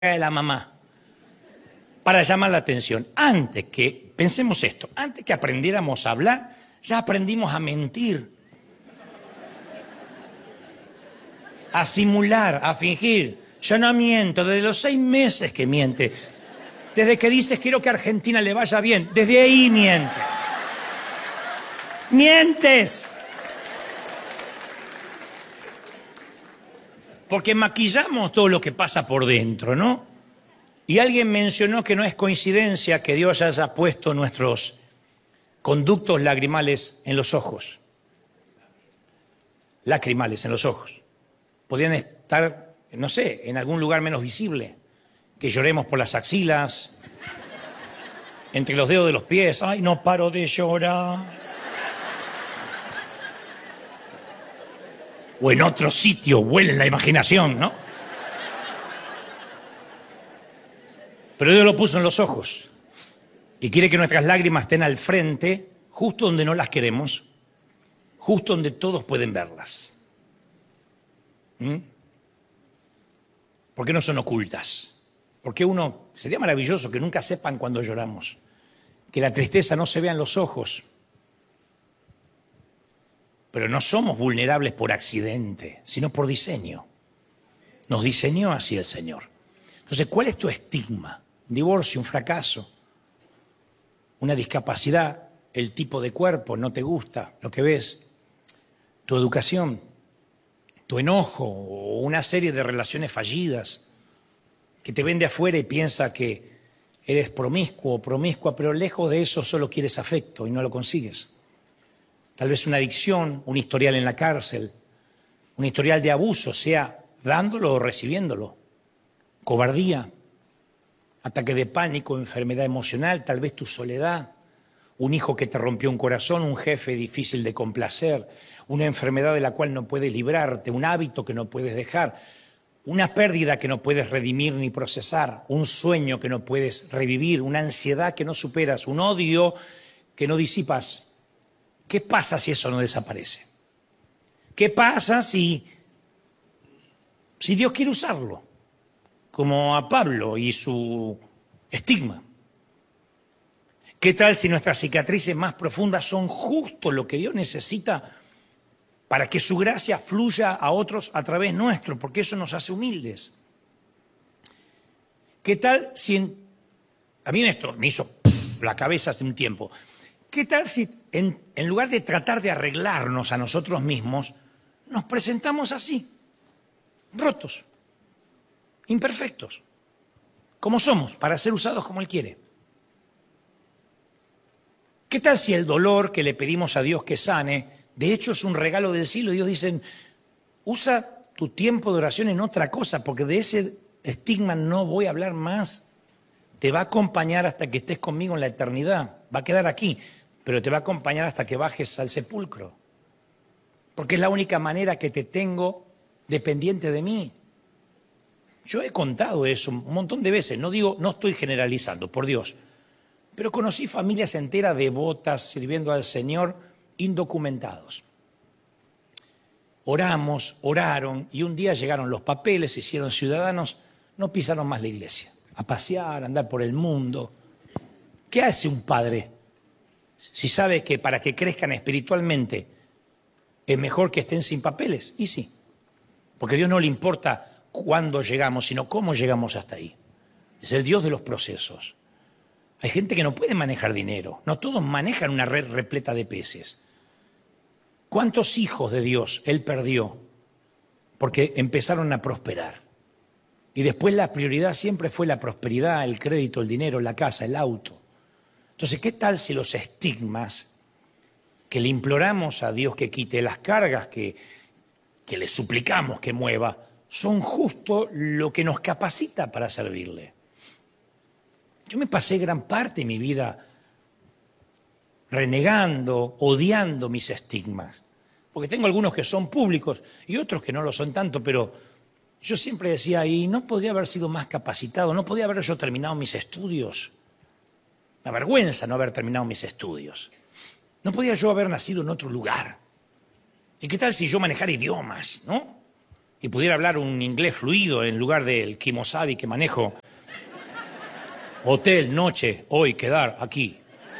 de la mamá para llamar la atención. Pensemos esto, antes que aprendiéramos a hablar, ya aprendimos a mentir, a simular, a fingir. Yo no miento, desde los 6 meses que miente. Desde que dices quiero que a Argentina le vaya bien, desde ahí mientes. ¡Mientes! Porque maquillamos todo lo que pasa por dentro, ¿no? Y alguien mencionó que no es coincidencia que Dios haya puesto nuestros conductos lagrimales en los ojos. Lacrimales en los ojos. Podrían estar, no sé, en algún lugar menos visible. Que lloremos por las axilas, entre los dedos de los pies. ¡Ay, no paro de llorar! O en otro sitio, huele en la imaginación, ¿no? Pero Dios lo puso en los ojos y quiere que nuestras lágrimas estén al frente, justo donde no las queremos, justo donde todos pueden verlas. ¿Por qué no son ocultas? Porque sería maravilloso que nunca sepan cuando lloramos, que la tristeza no se vea en los ojos. Pero no somos vulnerables por accidente, sino por diseño. Nos diseñó así el Señor. Entonces, ¿cuál es tu estigma? Un divorcio, un fracaso, una discapacidad, el tipo de cuerpo, no te gusta lo que ves, tu educación, tu enojo o una serie de relaciones fallidas que te ven de afuera y piensa que eres promiscuo o promiscua, pero lejos de eso solo quieres afecto y no lo consigues. Tal vez una adicción, un historial en la cárcel, un historial de abuso, sea dándolo o recibiéndolo. Cobardía, ataque de pánico, enfermedad emocional, tal vez tu soledad, un hijo que te rompió un corazón, un jefe difícil de complacer, una enfermedad de la cual no puedes librarte, un hábito que no puedes dejar, una pérdida que no puedes redimir ni procesar, un sueño que no puedes revivir, una ansiedad que no superas, un odio que no disipas. ¿Qué pasa si eso no desaparece? ¿Qué pasa si Dios quiere usarlo? Como a Pablo y su estigma. ¿Qué tal si nuestras cicatrices más profundas son justo lo que Dios necesita para que su gracia fluya a otros a través nuestro? Porque eso nos hace humildes. ¿Qué tal si a mí esto me hizo la cabeza hace un tiempo? ¿Qué tal si en lugar de tratar de arreglarnos a nosotros mismos, nos presentamos así, rotos, imperfectos, como somos, para ser usados como Él quiere? ¿Qué tal si el dolor que le pedimos a Dios que sane, de hecho es un regalo del cielo? Y Dios dice, usa tu tiempo de oración en otra cosa, porque de ese estigma no voy a hablar más. Te va a acompañar hasta que estés conmigo en la eternidad. Va a quedar aquí, pero te va a acompañar hasta que bajes al sepulcro. Porque es la única manera que te tengo dependiente de mí. Yo he contado eso un montón de veces, no estoy generalizando, por Dios. Pero conocí familias enteras devotas, sirviendo al Señor, indocumentados. Oramos, oraron, y un día llegaron los papeles, se hicieron ciudadanos, no pisaron más la iglesia. A pasear, a andar por el mundo. ¿Qué hace un padre si sabe que para que crezcan espiritualmente es mejor que estén sin papeles? Y sí, porque a Dios no le importa cuándo llegamos, sino cómo llegamos hasta ahí. Es el Dios de los procesos. Hay gente que no puede manejar dinero, no todos manejan una red repleta de peces. ¿Cuántos hijos de Dios Él perdió porque empezaron a prosperar? Y después la prioridad siempre fue la prosperidad, el crédito, el dinero, la casa, el auto. Entonces, ¿qué tal si los estigmas que le imploramos a Dios que quite, las cargas que le suplicamos que mueva, son justo lo que nos capacita para servirle? Yo me pasé gran parte de mi vida renegando, odiando mis estigmas, porque tengo algunos que son públicos y otros que no lo son tanto, pero yo siempre decía, y no podría haber sido más capacitado, no podía haber yo terminado mis estudios. Me avergüenza no haber terminado mis estudios. No podía yo haber nacido en otro lugar. ¿Y qué tal si yo manejara idiomas, no? y pudiera hablar un inglés fluido en lugar del kimosabi que manejo. Hotel, noche, hoy, quedar aquí.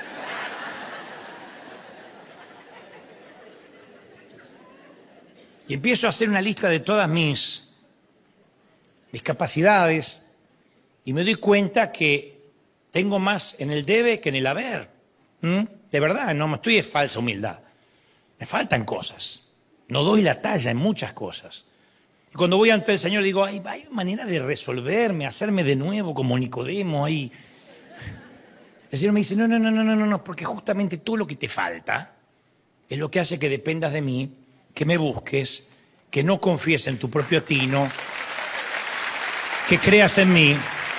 Y empiezo a hacer una lista de todas mis discapacidades y me doy cuenta que tengo más en el debe que en el haber. De verdad, no estoy de falsa humildad. Me faltan cosas. No doy la talla en muchas cosas. Y cuando voy ante el Señor digo, hay manera de resolverme, hacerme de nuevo como Nicodemo ahí. El Señor me dice, no, porque justamente todo lo que te falta es lo que hace que dependas de mí, que me busques, que no confíes en tu propio tino, que creas en mí.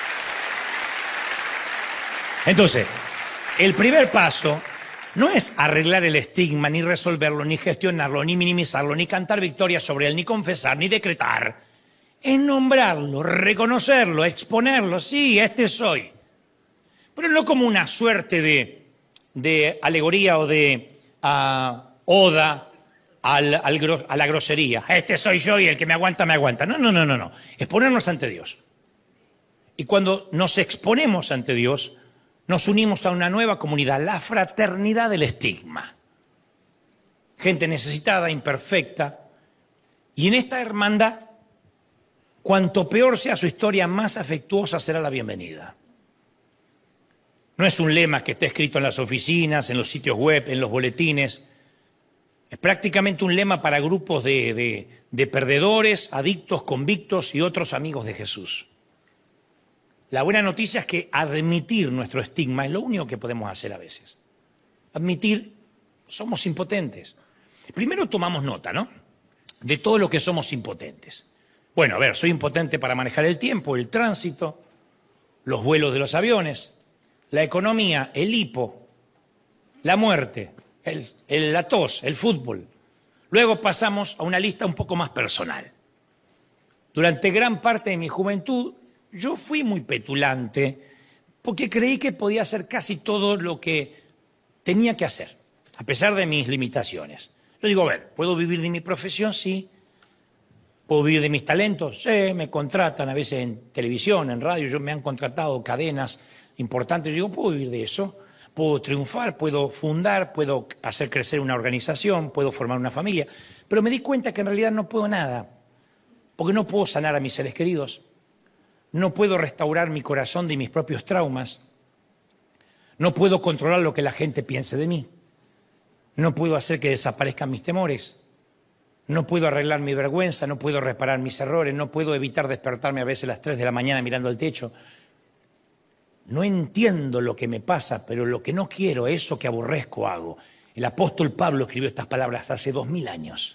Entonces, el primer paso no es arreglar el estigma, ni resolverlo, ni gestionarlo, ni minimizarlo, ni cantar victorias sobre él, ni confesar, ni decretar. Es nombrarlo, reconocerlo, exponerlo. Sí, este soy. Pero no como una suerte de alegoría o de oda a la grosería. Este soy yo y el que me aguanta, me aguanta. No. Es ponernos ante Dios. Y cuando nos exponemos ante Dios, nos unimos a una nueva comunidad, la fraternidad del estigma. Gente necesitada, imperfecta. Y en esta hermandad, cuanto peor sea su historia, más afectuosa será la bienvenida. No es un lema que esté escrito en las oficinas, en los sitios web, en los boletines. Es prácticamente un lema para grupos de perdedores, adictos, convictos y otros amigos de Jesús. La buena noticia es que admitir nuestro estigma es lo único que podemos hacer a veces. Admitir, somos impotentes. Primero tomamos nota, ¿no? De todo lo que somos impotentes. Bueno, a ver, soy impotente para manejar el tiempo, el tránsito, los vuelos de los aviones, la economía, el hipo, la muerte, la tos, el fútbol. Luego pasamos a una lista un poco más personal. Durante gran parte de mi juventud, yo fui muy petulante porque creí que podía hacer casi todo lo que tenía que hacer, a pesar de mis limitaciones. Yo digo, a ver, ¿puedo vivir de mi profesión? Sí. ¿Puedo vivir de mis talentos? Sí, me contratan a veces en televisión, en radio, me han contratado cadenas importantes. Yo digo, ¿puedo vivir de eso? Puedo triunfar, puedo fundar, puedo hacer crecer una organización, puedo formar una familia. Pero me di cuenta que en realidad no puedo nada, porque no puedo sanar a mis seres queridos. No puedo restaurar mi corazón de mis propios traumas. No puedo controlar lo que la gente piense de mí. No puedo hacer que desaparezcan mis temores. No puedo arreglar mi vergüenza, no puedo reparar mis errores, no puedo evitar despertarme a veces a las 3 de la mañana mirando al techo. No entiendo lo que me pasa, pero lo que no quiero, eso que aborrezco, hago. El apóstol Pablo escribió estas palabras hace 2000 años.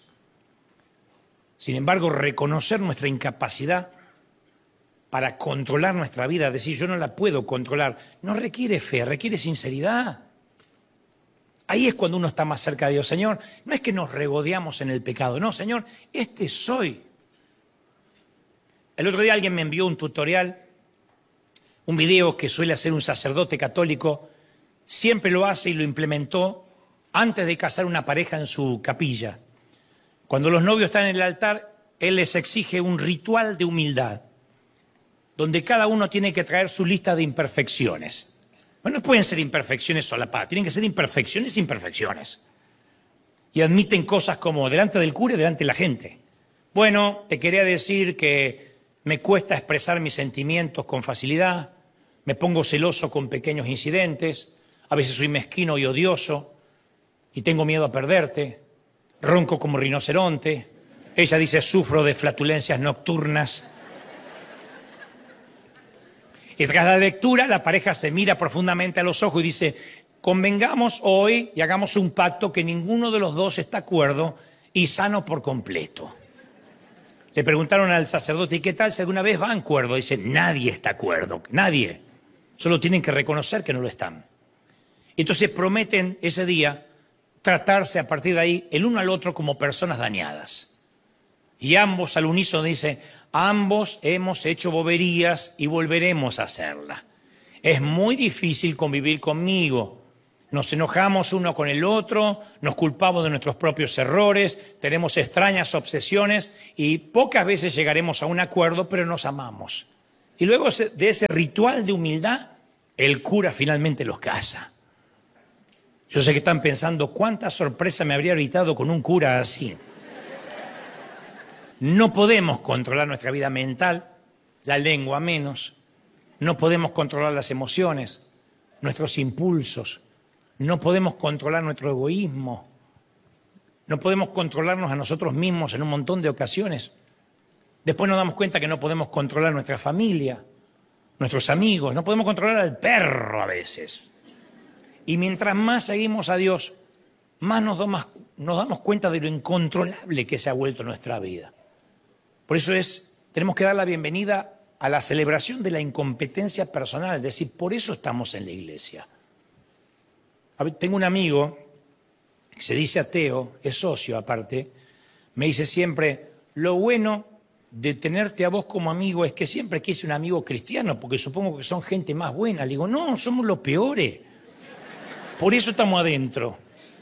Sin embargo, reconocer nuestra incapacidad para controlar nuestra vida, decir yo no la puedo controlar, no requiere fe, requiere sinceridad. Ahí es cuando uno está más cerca de Dios. Señor, no es que nos regodeamos en el pecado, no, Señor, este soy. El otro día alguien me envió un tutorial, un video que suele hacer un sacerdote católico, siempre lo hace y lo implementó antes de casar una pareja en su capilla. Cuando los novios están en el altar, él les exige un ritual de humildad, donde cada uno tiene que traer su lista de imperfecciones. No pueden ser imperfecciones solapadas, tienen que ser imperfecciones. Y admiten cosas como delante del cura y delante de la gente. Bueno, te quería decir que me cuesta expresar mis sentimientos con facilidad, me pongo celoso con pequeños incidentes, a veces soy mezquino y odioso, y tengo miedo a perderte, ronco como rinoceronte. Ella dice, sufro de flatulencias nocturnas. Y tras la lectura, la pareja se mira profundamente a los ojos y dice, convengamos hoy y hagamos un pacto que ninguno de los dos está acuerdo y sano por completo. Le preguntaron al sacerdote, ¿y qué tal si alguna vez va en acuerdo? Dice, nadie está de acuerdo, nadie. Solo tienen que reconocer que no lo están. Entonces prometen ese día tratarse a partir de ahí el uno al otro como personas dañadas. Y ambos al unísono dicen, ambos hemos hecho boberías y volveremos a hacerla. Es muy difícil convivir conmigo. Nos enojamos uno con el otro, nos culpamos de nuestros propios errores, tenemos extrañas obsesiones y pocas veces llegaremos a un acuerdo, pero nos amamos. Y luego de ese ritual de humildad, el cura finalmente los casa. Yo sé que están pensando cuánta sorpresa me habría evitado con un cura así. No podemos controlar nuestra vida mental, la lengua menos. No podemos controlar las emociones, nuestros impulsos. No podemos controlar nuestro egoísmo. No podemos controlarnos a nosotros mismos en un montón de ocasiones. Después nos damos cuenta que no podemos controlar nuestra familia, nuestros amigos. No podemos controlar al perro a veces. Y mientras más seguimos a Dios, más nos damos cuenta de lo incontrolable que se ha vuelto nuestra vida. Por eso tenemos que dar la bienvenida a la celebración de la incompetencia personal. Es decir, por eso estamos en la iglesia. Tengo un amigo que se dice ateo, es socio aparte, me dice siempre, lo bueno de tenerte a vos como amigo es que siempre quise un amigo cristiano, porque supongo que son gente más buena. Le digo, no, somos los peores. Por eso estamos adentro.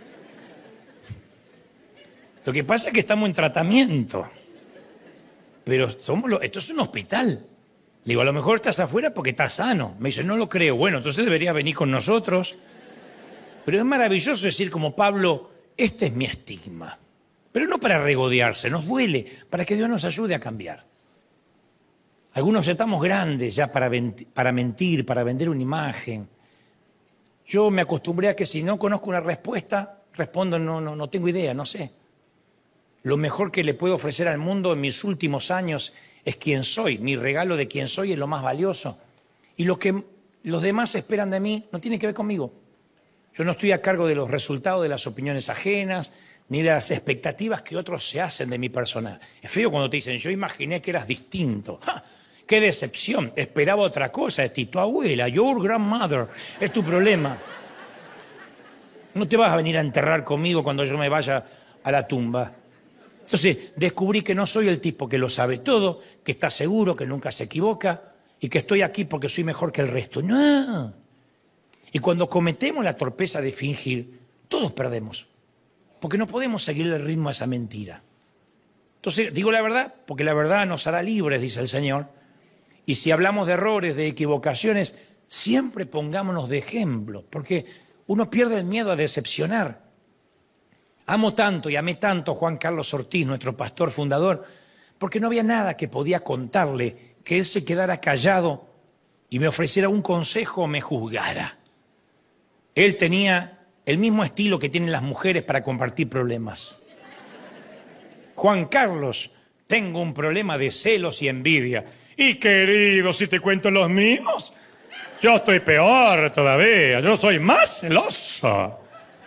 Lo que pasa es que estamos en tratamiento. Pero esto es un hospital. Le digo, a lo mejor estás afuera porque estás sano. Me dice, no lo creo. Bueno, entonces debería venir con nosotros. Pero es maravilloso decir como Pablo, este es mi estigma. Pero no para regodearse, nos duele, para que Dios nos ayude a cambiar. Algunos estamos grandes ya para mentir, para vender una imagen. Yo me acostumbré a que si no conozco una respuesta, respondo no tengo idea, no sé. Lo mejor que le puedo ofrecer al mundo en mis últimos años es quién soy. Mi regalo de quién soy es lo más valioso. Y lo que los demás esperan de mí no tiene que ver conmigo. Yo no estoy a cargo de los resultados de las opiniones ajenas, ni de las expectativas que otros se hacen de mi persona. Es feo cuando te dicen, yo imaginé que eras distinto. ¡Ja! ¡Qué decepción! Esperaba otra cosa de ti, tu abuela, your grandmother. Es tu problema. No te vas a venir a enterrar conmigo cuando yo me vaya a la tumba. Entonces, descubrí que no soy el tipo que lo sabe todo, que está seguro, que nunca se equivoca y que estoy aquí porque soy mejor que el resto. ¡No! Y cuando cometemos la torpeza de fingir, todos perdemos, porque no podemos seguir el ritmo a esa mentira. Entonces, digo la verdad, porque la verdad nos hará libres, dice el Señor. Y si hablamos de errores, de equivocaciones, siempre pongámonos de ejemplo, porque uno pierde el miedo a decepcionar. Amo tanto y amé tanto a Juan Carlos Ortiz, nuestro pastor fundador, porque no había nada que podía contarle que él se quedara callado y me ofreciera un consejo o me juzgara. Él tenía el mismo estilo que tienen las mujeres para compartir problemas. Juan Carlos, tengo un problema de celos y envidia. Y querido, si te cuento los míos, yo estoy peor todavía, yo soy más celoso.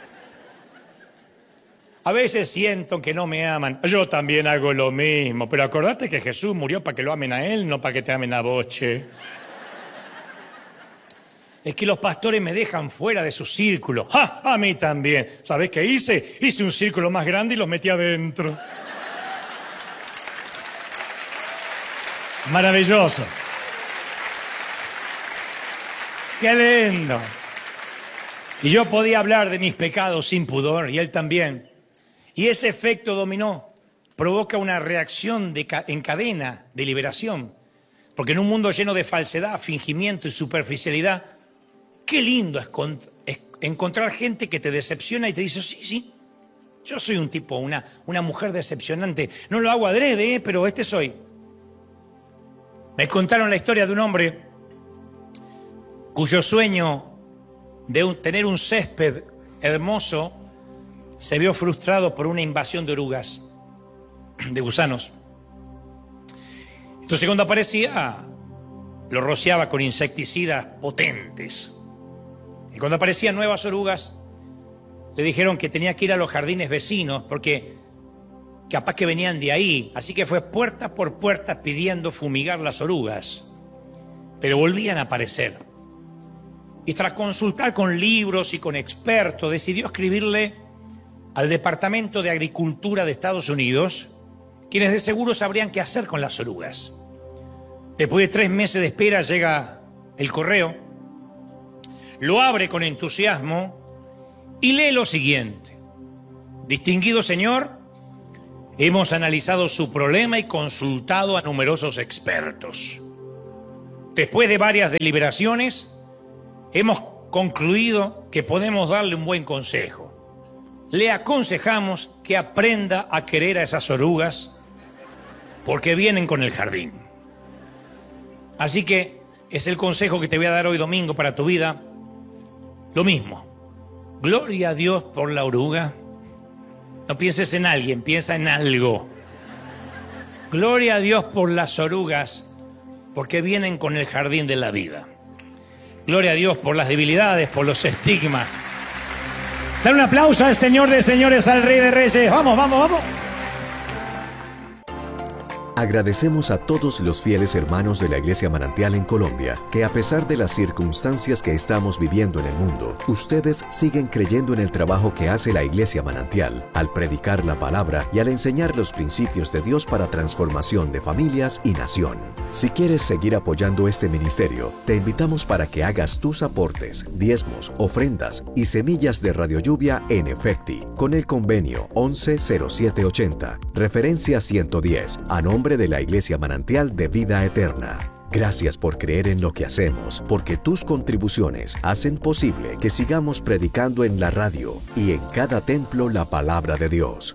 A veces siento que no me aman. Yo también hago lo mismo, pero acordate que Jesús murió para que lo amen a él, no para que te amen a vos, che. Es que los pastores me dejan fuera de su círculo. ¡Ja! A mí también. ¿Sabés qué hice? Hice un círculo más grande y los metí adentro. Maravilloso. ¡Qué lindo! Y yo podía hablar de mis pecados sin pudor, y él también. Y ese efecto dominó provoca una reacción en cadena de liberación. Porque en un mundo lleno de falsedad, fingimiento y superficialidad, qué lindo es encontrar gente que te decepciona y te dice, sí, yo soy un tipo, una mujer decepcionante. No lo hago adrede, pero este soy. Me contaron la historia de un hombre cuyo sueño de tener un césped hermoso se vio frustrado por una invasión de orugas, de gusanos. Entonces cuando aparecía, lo rociaba con insecticidas potentes. Y cuando aparecían nuevas orugas, le dijeron que tenía que ir a los jardines vecinos porque capaz que venían de ahí. Así que fue puerta por puerta pidiendo fumigar las orugas. Pero volvían a aparecer. Y tras consultar con libros y con expertos, decidió escribirle al Departamento de Agricultura de Estados Unidos, quienes de seguro sabrían qué hacer con las orugas. Después de 3 meses de espera llega el correo, lo abre con entusiasmo y lee lo siguiente. Distinguido señor, hemos analizado su problema y consultado a numerosos expertos. Después de varias deliberaciones, hemos concluido que podemos darle un buen consejo. Le aconsejamos que aprenda a querer a esas orugas porque vienen con el jardín. Así que es el consejo que te voy a dar hoy domingo para tu vida. Lo mismo. Gloria a Dios por la oruga. No pienses en alguien, piensa en algo. Gloria a Dios por las orugas porque vienen con el jardín de la vida. Gloria a Dios por las debilidades, por los estigmas. Dale un aplauso al Señor de señores, al Rey de reyes. Vamos, vamos, vamos. Agradecemos a todos los fieles hermanos de la Iglesia Manantial en Colombia, que a pesar de las circunstancias que estamos viviendo en el mundo, ustedes siguen creyendo en el trabajo que hace la Iglesia Manantial, al predicar la palabra y al enseñar los principios de Dios para transformación de familias y nación. Si quieres seguir apoyando este ministerio, te invitamos para que hagas tus aportes, diezmos, ofrendas y semillas de Radio Lluvia en Efecti, con el convenio 110780, referencia 110, a nombre de la Iglesia Manantial de Vida Eterna. Gracias por creer en lo que hacemos, porque tus contribuciones hacen posible que sigamos predicando en la radio y en cada templo la palabra de Dios.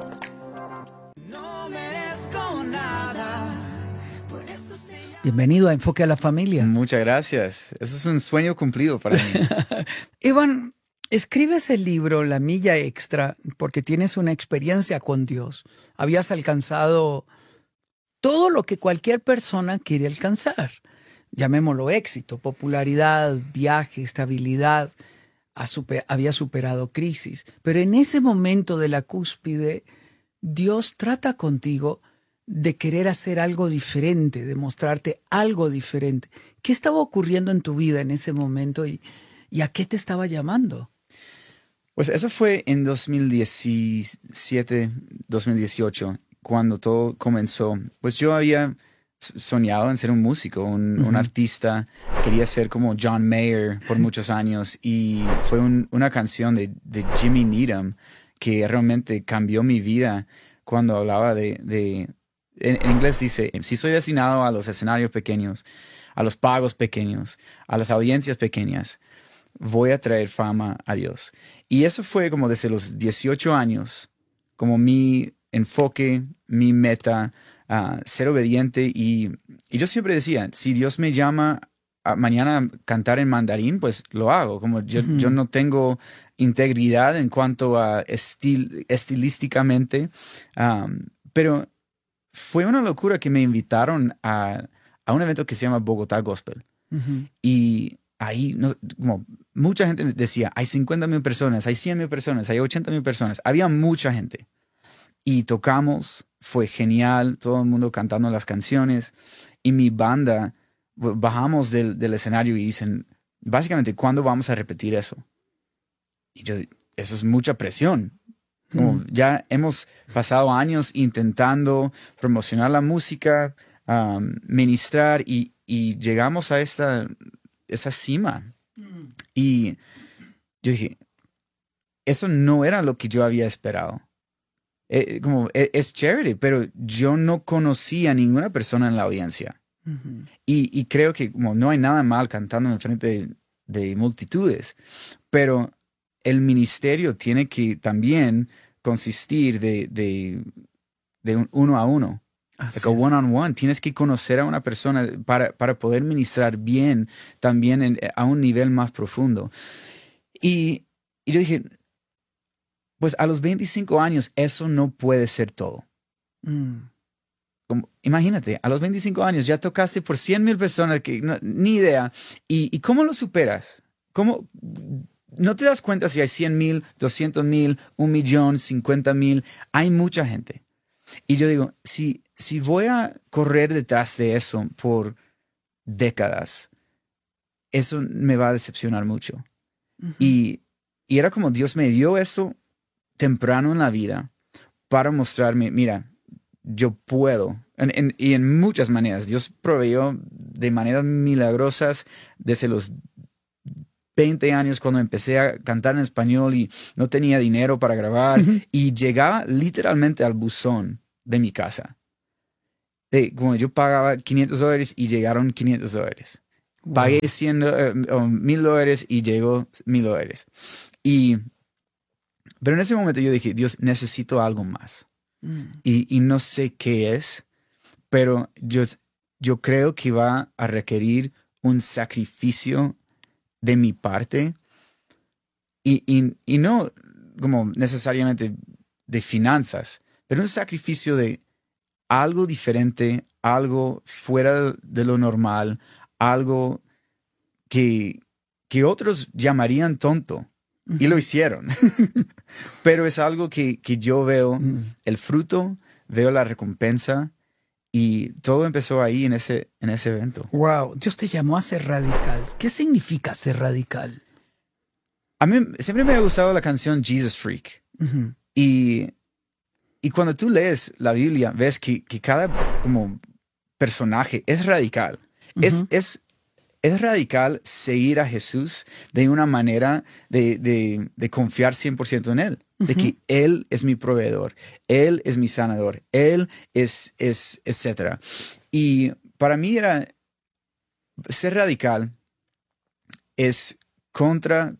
Bienvenido a Enfoque a la Familia. Muchas gracias. Eso es un sueño cumplido para mí. Iván, escribes el libro La Milla Extra porque tienes una experiencia con Dios. Habías alcanzado todo lo que cualquier persona quiere alcanzar. Llamémoslo éxito, popularidad, viaje, estabilidad. Había superado crisis. Pero en ese momento de la cúspide, Dios trata contigo de querer hacer algo diferente, de mostrarte algo diferente. ¿Qué estaba ocurriendo en tu vida en ese momento y a qué te estaba llamando? Pues eso fue en 2017, 2018, cuando todo comenzó. Pues yo había soñado en ser un músico, un artista. Quería ser como John Mayer por muchos años y fue una canción de Jimmy Needham que realmente cambió mi vida cuando hablaba en inglés dice, si soy destinado a los escenarios pequeños, a los pagos pequeños, a las audiencias pequeñas, voy a traer fama a Dios. Y eso fue como desde los 18 años, como mi enfoque, mi meta, ser obediente. Y yo siempre decía, si Dios me llama mañana a cantar en mandarín, pues lo hago. Como yo no tengo integridad en cuanto a estilísticamente, pero fue una locura que me invitaron a un evento que se llama Bogotá Gospel. Y ahí como mucha gente decía, hay 50,000 personas, hay 100,000 personas, hay 80,000 personas. Había mucha gente. Y tocamos, fue genial, todo el mundo cantando las canciones. Y mi banda, bajamos del escenario y dicen, básicamente, ¿cuándo vamos a repetir eso? Y yo, eso es mucha presión. Como ya hemos pasado años intentando promocionar la música, ministrar y llegamos a esa cima. Y yo dije, eso no era lo que yo había esperado. Es chévere, pero yo no conocía a ninguna persona en la audiencia. Y creo que como no hay nada mal cantando en frente de multitudes, pero el ministerio tiene que también consistir de un uno a uno. Like a one-on-one. Tienes que conocer a una persona para poder ministrar bien también a un nivel más profundo. Y yo dije, pues a los 25 años eso no puede ser todo. Imagínate, a los 25 años ya tocaste por 100,000 personas que ni idea. ¿Y cómo lo superas? ¿Cómo? No te das cuenta si hay 100,000, 200,000, 1,000,000, 50,000. Hay mucha gente. Y yo digo, si voy a correr detrás de eso por décadas, eso me va a decepcionar mucho. Y era como Dios me dio eso temprano en la vida para mostrarme, mira, yo puedo. Y en muchas maneras. Dios proveyó de maneras milagrosas desde los 20 años cuando empecé a cantar en español y no tenía dinero para grabar y llegaba literalmente al buzón de mi casa. Como yo pagaba $500 y llegaron $500. Wow. Pagué $1,000 y llegó $1,000. Pero en ese momento yo dije, Dios, necesito algo más. Y no sé qué es, pero yo creo que va a requerir un sacrificio de mi parte y no como necesariamente de finanzas, pero un sacrificio de algo diferente, algo fuera de lo normal, algo que otros llamarían tonto. Y lo hicieron. Pero es algo que yo veo el fruto, veo la recompensa y todo empezó ahí en ese evento. Wow, Dios te llamó a ser radical. ¿Qué significa ser radical? A mí siempre me ha gustado la canción Jesus Freak. Y cuando tú lees la Biblia, ves que cada como personaje es radical. Es radical seguir a Jesús de una manera de confiar 100% en Él. De que Él es mi proveedor, Él es mi sanador, Él es etc. Y para mí ser radical es contra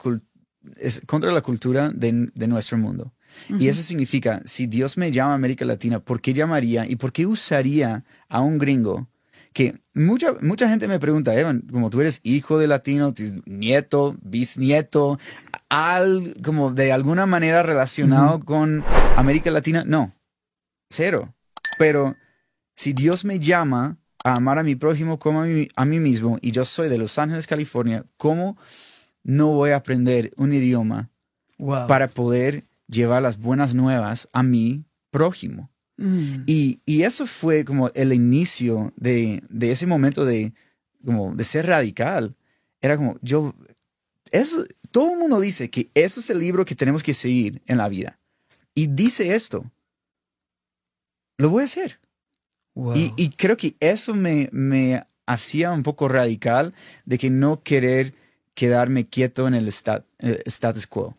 la cultura de nuestro mundo. Y eso significa, si Dios me llama a América Latina, ¿por qué llamaría y por qué usaría a un gringo? Que mucha gente me pregunta, Evan, como tú eres hijo de latino, nieto, bisnieto, como de alguna manera relacionado con América Latina. No, cero. Pero si Dios me llama a amar a mi prójimo como a mí mismo y yo soy de Los Ángeles, California, ¿cómo no voy a aprender un idioma para poder llevar las buenas nuevas a mi prójimo? Y eso fue como el inicio de ese momento de ser radical. Era como, todo el mundo dice que eso es el libro que tenemos que seguir en la vida. Y dice esto. Lo voy a hacer. Wow. Y creo que eso me hacía un poco radical de que no querer quedarme quieto en el status quo.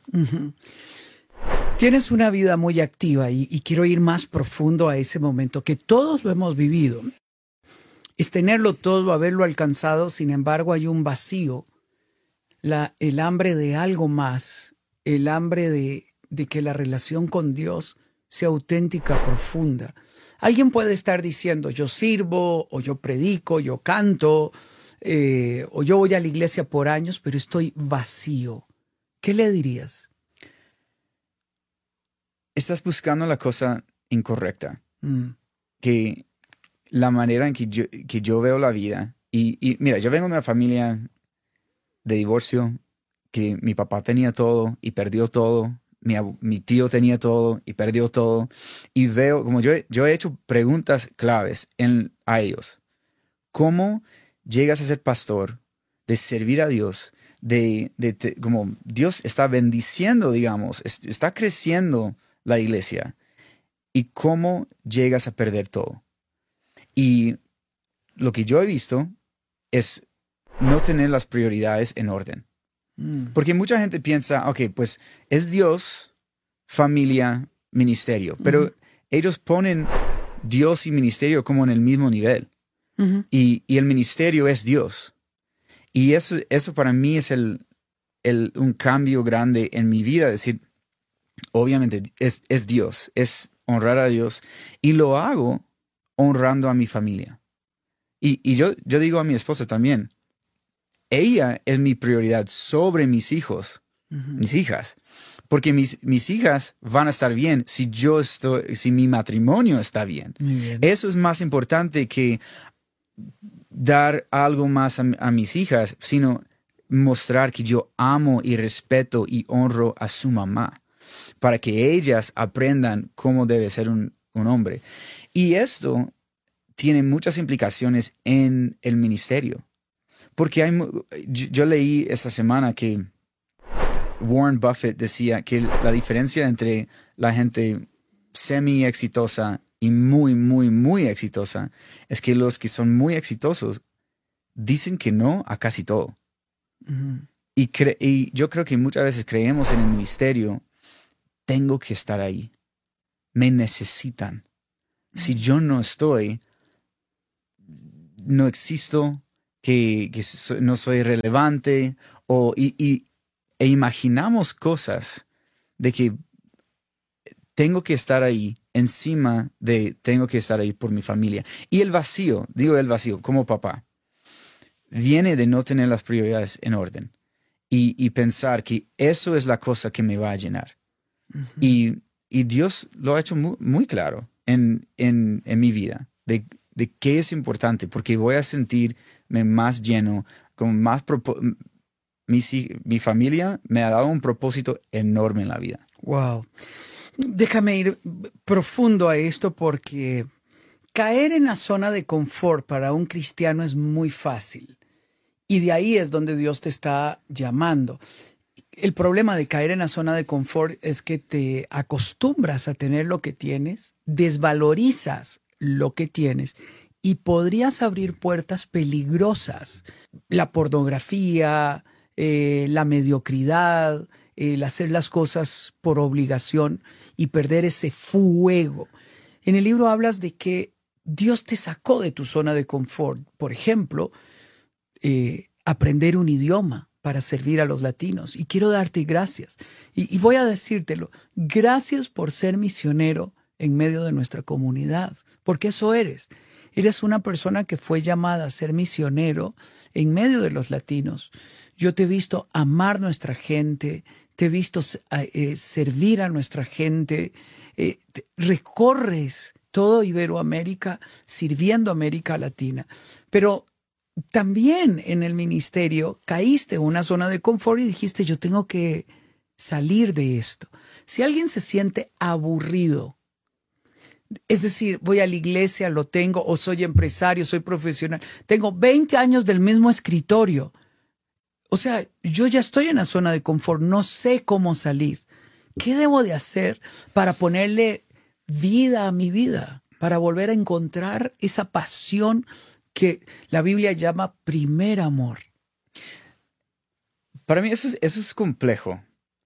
Tienes una vida muy activa y quiero ir más profundo a ese momento que todos lo hemos vivido. Es tenerlo todo, haberlo alcanzado, sin embargo hay un vacío, el hambre de algo más, el hambre de que la relación con Dios sea auténtica, profunda. Alguien puede estar diciendo, yo sirvo, o yo predico, yo canto, o yo voy a la iglesia por años, pero estoy vacío. ¿Qué le dirías? Estás buscando la cosa incorrecta. Que la manera en que yo veo la vida. Y mira, yo vengo de una familia de divorcio que mi papá tenía todo y perdió todo. Mi tío tenía todo y perdió todo. Y veo, como yo he hecho preguntas claves a ellos. ¿Cómo llegas a ser pastor, de servir a Dios, como Dios está bendiciendo, digamos, está creciendo la iglesia, y cómo llegas a perder todo? Y lo que yo he visto es no tener las prioridades en orden. Porque mucha gente piensa, ok, pues es Dios, familia, ministerio, pero ellos ponen Dios y ministerio como en el mismo nivel. Y el ministerio es Dios. Y eso para mí es un cambio grande en mi vida, decir, obviamente es Dios, es honrar a Dios, y lo hago honrando a mi familia. Y yo digo a mi esposa también, ella es mi prioridad sobre mis hijos, mis hijas, porque mis hijas van a estar bien si mi matrimonio está bien. Eso es más importante que dar algo más a mis hijas, sino mostrar que yo amo y respeto y honro a su mamá, para que ellas aprendan cómo debe ser un hombre. Y esto tiene muchas implicaciones en el ministerio. Porque yo leí esta semana que Warren Buffett decía que la diferencia entre la gente semi exitosa y muy, muy, muy exitosa es que los que son muy exitosos dicen que no a casi todo. Y yo creo que muchas veces creemos en el ministerio, tengo que estar ahí. Me necesitan. Si yo no estoy, no existo, no soy relevante, e imaginamos cosas de que tengo que estar ahí encima de tengo que estar ahí por mi familia. Y el vacío como papá, viene de no tener las prioridades en orden y pensar que eso es la cosa que me va a llenar. Uh-huh. Y Dios lo ha hecho muy, muy claro en mi vida de qué es importante, porque voy a sentirme más lleno, con más mi familia me ha dado un propósito enorme en la vida. Wow. Déjame ir profundo a esto, porque caer en la zona de confort para un cristiano es muy fácil. Y de ahí es donde Dios te está llamando. El problema de caer en la zona de confort es que te acostumbras a tener lo que tienes, desvalorizas lo que tienes y podrías abrir puertas peligrosas. La pornografía, la mediocridad, el hacer las cosas por obligación y perder ese fuego. En el libro hablas de que Dios te sacó de tu zona de confort. Por ejemplo, aprender un idioma para servir a los latinos. Y quiero darte gracias. Y voy a decírtelo. Gracias por ser misionero en medio de nuestra comunidad. Porque eso eres. Eres una persona que fue llamada a ser misionero en medio de los latinos. Yo te he visto amar nuestra gente, te he visto servir a nuestra gente, recorres todo Iberoamérica sirviendo a América Latina. Pero también en el ministerio caíste en una zona de confort y dijiste, yo tengo que salir de esto. Si alguien se siente aburrido, es decir, voy a la iglesia, lo tengo, o soy empresario, soy profesional, tengo 20 años del mismo escritorio. O sea, yo ya estoy en la zona de confort, no sé cómo salir. ¿Qué debo de hacer para ponerle vida a mi vida? Para volver a encontrar esa pasión que la Biblia llama primer amor. Para mí eso es complejo.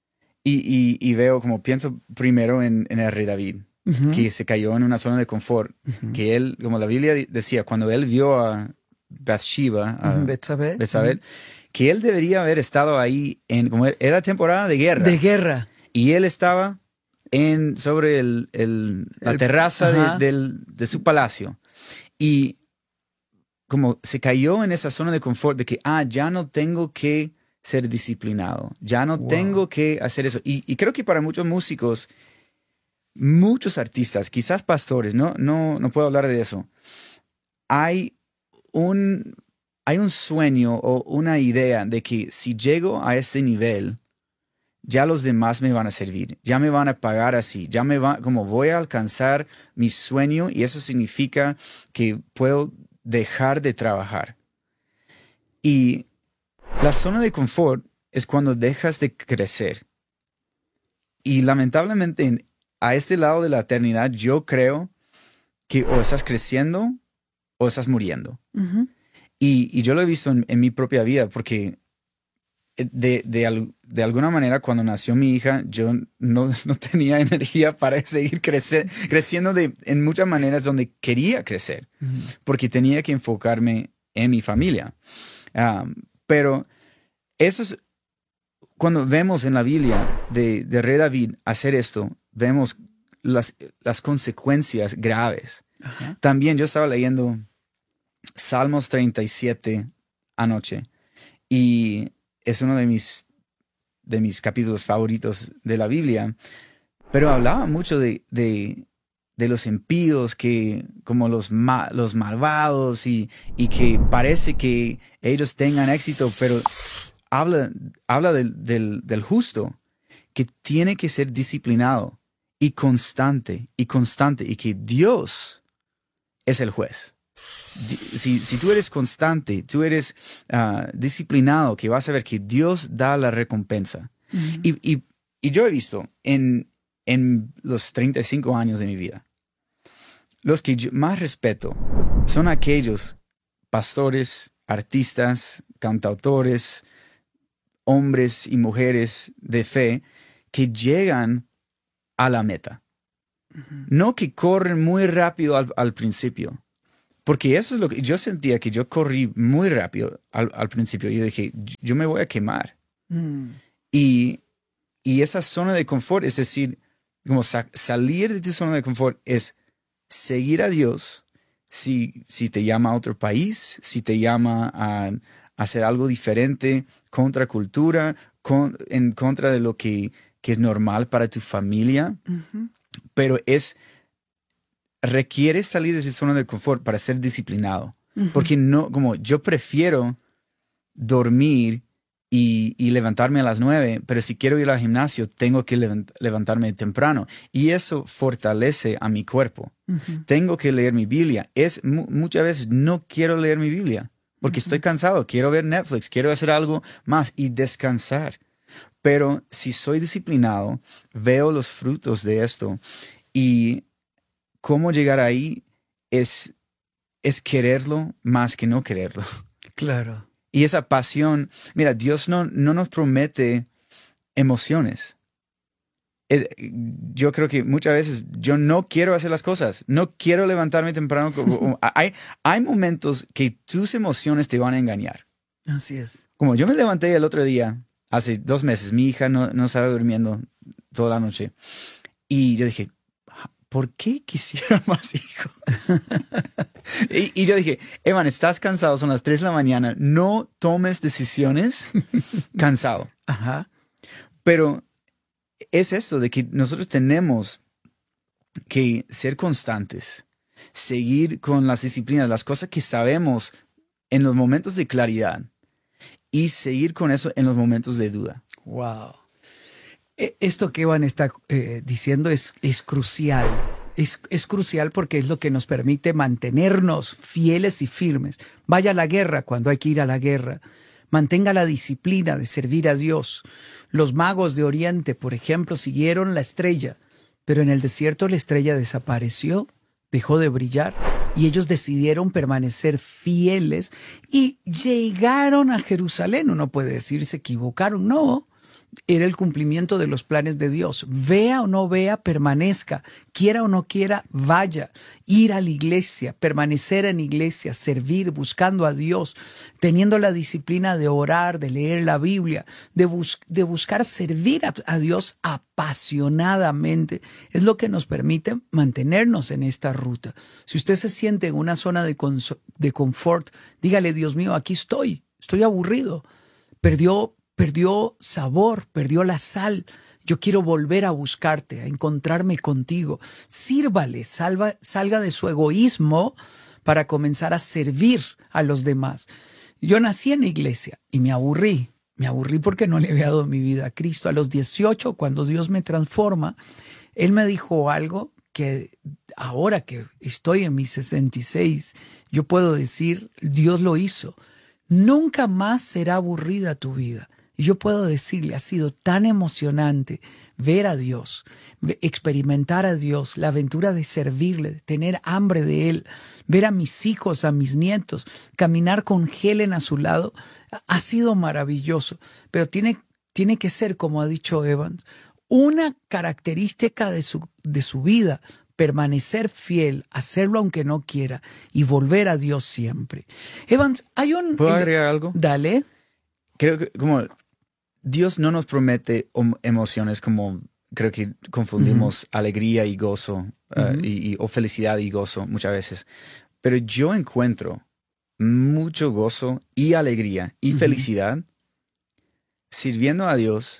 Y veo, como pienso primero en el rey David, uh-huh, que se cayó en una zona de confort, uh-huh, que él, como la Biblia decía, cuando él vio a Bathsheba, a Betsabé, uh-huh, que él debería haber estado ahí como era temporada de guerra. De guerra. Y él estaba sobre la terraza de su palacio. Y como se cayó en esa zona de confort de que, ya no tengo que ser disciplinado, ya no tengo que hacer eso. Y creo que para muchos músicos, muchos artistas, quizás pastores, no puedo hablar de eso, hay un sueño o una idea de que si llego a este nivel, ya los demás me van a servir, ya me van a pagar así, como voy a alcanzar mi sueño, y eso significa que puedo dejar de trabajar. Y la zona de confort es cuando dejas de crecer. Y lamentablemente a este lado de la eternidad yo creo que o estás creciendo o estás muriendo. Uh-huh. Y yo lo he visto en mi propia vida, porque de alguna manera cuando nació mi hija yo no tenía energía para seguir creciendo en muchas maneras donde quería crecer, uh-huh, porque tenía que enfocarme en mi familia. Pero eso es cuando vemos en la Biblia de rey David hacer esto, vemos las consecuencias graves. Uh-huh. También yo estaba leyendo Salmos 37 anoche, y es uno de mis capítulos favoritos de la Biblia, pero hablaba mucho de los impíos, que como los malvados, y que parece que ellos tengan éxito, pero habla del justo, que tiene que ser disciplinado y constante, y que Dios es el juez. Si tú eres constante, tú eres disciplinado, que vas a ver que Dios da la recompensa. Uh-huh. Y yo he visto en los 35 años de mi vida, los que yo más respeto son aquellos pastores, artistas, cantautores, hombres y mujeres de fe que llegan a la meta. No que corren muy rápido al principio. Porque eso es lo que yo sentía, que yo corrí muy rápido al principio. Y yo dije, yo me voy a quemar. Y esa zona de confort, es decir, como salir de tu zona de confort es seguir a Dios. Si te llama a otro país, si te llama a hacer algo diferente, contra cultura, en contra de lo que es normal para tu familia. Pero requiere salir de su zona de confort para ser disciplinado. Porque no, como yo prefiero dormir y levantarme a las 9, pero si quiero ir al gimnasio, tengo que levantarme temprano. Y eso fortalece a mi cuerpo. Tengo que leer mi Biblia. Muchas veces no quiero leer mi Biblia porque estoy cansado. Quiero ver Netflix, quiero hacer algo más y descansar. Pero si soy disciplinado, veo los frutos de esto. Y cómo llegar ahí es quererlo más que no quererlo. Claro. Y esa pasión, mira, Dios no nos promete emociones. Yo creo que muchas veces yo no quiero hacer las cosas, no quiero levantarme temprano. Hay momentos que tus emociones te van a engañar. Así es. Como yo me levanté el otro día, hace 2 meses, mi hija no estaba durmiendo toda la noche. Y yo dije, ¿por qué quisiera más hijos? y yo dije, Evan, estás cansado, son las 3 de la mañana, no tomes decisiones cansado. Ajá. Pero es esto de que nosotros tenemos que ser constantes, seguir con las disciplinas, las cosas que sabemos en los momentos de claridad y seguir con eso en los momentos de duda. Wow. Esto que Evan está diciendo es crucial. Es crucial porque es lo que nos permite mantenernos fieles y firmes. Vaya a la guerra cuando hay que ir a la guerra. Mantenga la disciplina de servir a Dios. Los magos de Oriente, por ejemplo, siguieron la estrella, pero en el desierto la estrella desapareció, dejó de brillar y ellos decidieron permanecer fieles y llegaron a Jerusalén. Uno puede decir, se equivocaron. No. Era el cumplimiento de los planes de Dios. Vea o no vea, permanezca. Quiera o no quiera, vaya. Ir a la iglesia, permanecer en iglesia, servir, buscando a Dios, teniendo la disciplina de orar, de leer la Biblia, de buscar servir a Dios apasionadamente. Es lo que nos permite mantenernos en esta ruta. Si usted se siente en una zona de confort, dígale, Dios mío, aquí estoy aburrido. Perdió sabor, perdió la sal. Yo quiero volver a buscarte, a encontrarme contigo. Sírvale, salga de su egoísmo para comenzar a servir a los demás. Yo nací en la iglesia y me aburrí. Me aburrí porque no le había dado mi vida a Cristo. A los 18, cuando Dios me transforma, Él me dijo algo que ahora que estoy en mis 66, yo puedo decir, Dios lo hizo. Nunca más será aburrida tu vida. Y yo puedo decirle, ha sido tan emocionante ver a Dios, experimentar a Dios, la aventura de servirle, de tener hambre de Él, ver a mis hijos, a mis nietos, caminar con Helen a su lado. Ha sido maravilloso, pero tiene que ser, como ha dicho Evans, una característica de su vida, permanecer fiel, hacerlo aunque no quiera y volver a Dios siempre. Evans, hay un... ¿Puedo agregar algo? Dale. Creo que como Dios no nos promete emociones como creo que confundimos alegría y gozo o felicidad y gozo muchas veces. Pero yo encuentro mucho gozo y alegría y felicidad sirviendo a Dios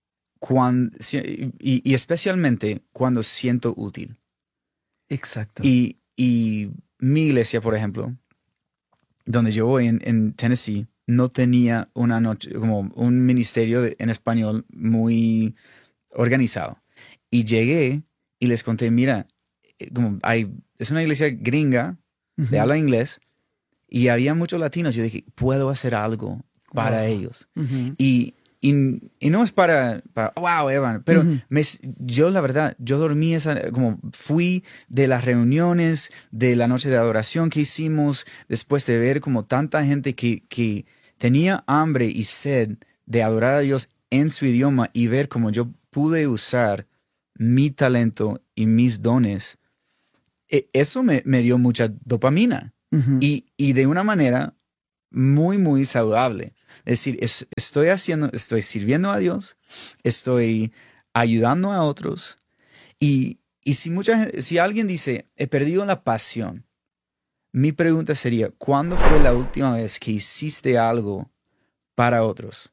y especialmente cuando siento útil. Exacto. Y mi iglesia, por ejemplo, donde yo voy en Tennessee, no tenía como un ministerio en español muy organizado. Y llegué y les conté, mira, es una iglesia gringa de habla inglés y había muchos latinos. Yo dije, puedo hacer algo para ellos. Y no es para wow, Evan, pero yo la verdad, yo dormí como fui de las reuniones, de la noche de adoración que hicimos, después de ver como tanta gente que tenía hambre y sed de adorar a Dios en su idioma y ver cómo yo pude usar mi talento y mis dones, eso me dio mucha dopamina. Ujú. Y de una manera muy, muy saludable. Es decir, estoy sirviendo a Dios, estoy ayudando a otros. Y si alguien dice, he perdido la pasión, mi pregunta sería, ¿cuándo fue la última vez que hiciste algo para otros?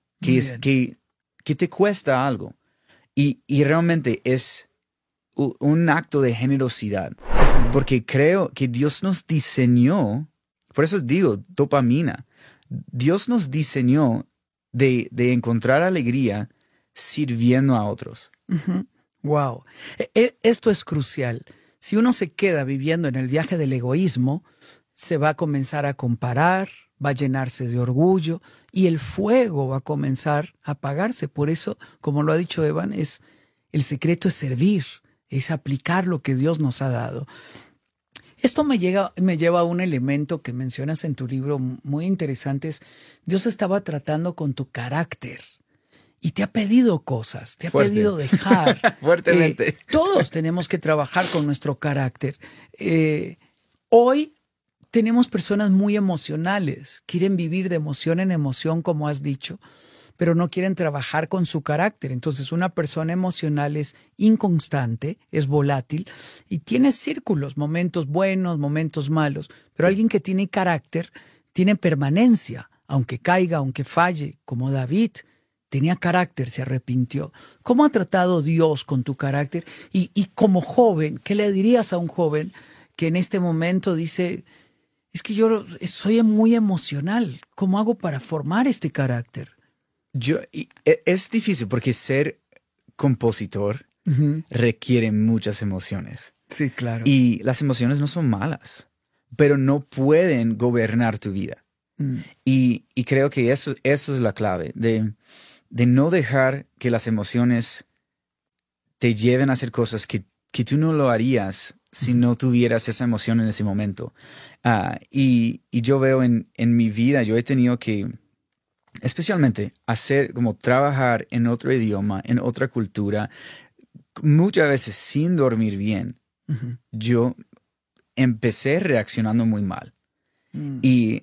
Que te cuesta algo. Y realmente es un acto de generosidad. Porque creo que Dios nos diseñó, por eso digo dopamina, Dios nos diseñó de encontrar alegría sirviendo a otros. Ujú. Wow. Esto es crucial. Si uno se queda viviendo en el viaje del egoísmo, se va a comenzar a comparar, va a llenarse de orgullo y el fuego va a comenzar a apagarse. Por eso, como lo ha dicho Evan, el secreto es servir, es aplicar lo que Dios nos ha dado. Esto me lleva a un elemento que mencionas en tu libro muy interesante. Dios estaba tratando con tu carácter y te ha pedido cosas, te ha Fuerte. pedido dejar. Fuertemente. Todos tenemos que trabajar con nuestro carácter. Hoy tenemos personas muy emocionales, quieren vivir de emoción en emoción, como has dicho, pero no quieren trabajar con su carácter. Entonces, una persona emocional es inconstante, es volátil y tiene círculos, momentos buenos, momentos malos. Pero alguien que tiene carácter tiene permanencia, aunque caiga, aunque falle, como David. Tenía carácter, se arrepintió. ¿Cómo ha tratado Dios con tu carácter? Y como joven, ¿qué le dirías a un joven que en este momento dice, es que yo soy muy emocional, ¿cómo hago para formar este carácter? Es difícil porque ser compositor requiere muchas emociones. Sí, claro. Y las emociones no son malas, pero no pueden gobernar tu vida. Y creo que eso es la clave, de no dejar que las emociones te lleven a hacer cosas que tú no lo harías si no tuvieras esa emoción en ese momento. Y yo veo en mi vida, yo he tenido que especialmente trabajar en otro idioma, en otra cultura, muchas veces sin dormir bien. Yo empecé reaccionando muy mal. Y